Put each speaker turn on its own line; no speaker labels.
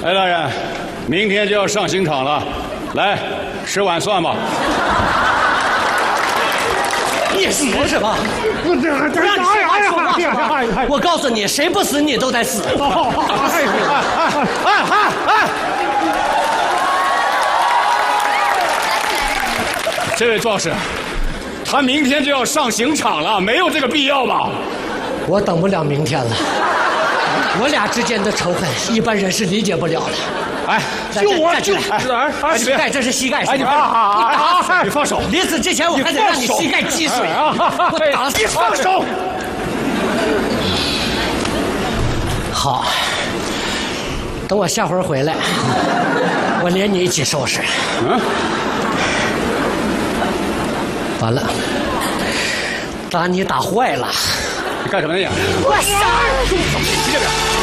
蔡大人，明天就要上刑场了，来吃碗蒜吧。
你死是吧？不让你说话是吧？我告诉你，谁不死你都得死。
这位壮士，他明天就要上刑场了，没有这个必要吧？
我等不了明天了。我俩之间的仇恨，一般人是理解不了的。
哎，
就我就膝盖，这是膝盖。哎，
你放手！
临死之前，我还得让你膝盖积水啊！我打了，
你放手！
好，等我下回回来，我连你一起收拾。完了，打你打坏了。
你干什么呀？
我杀！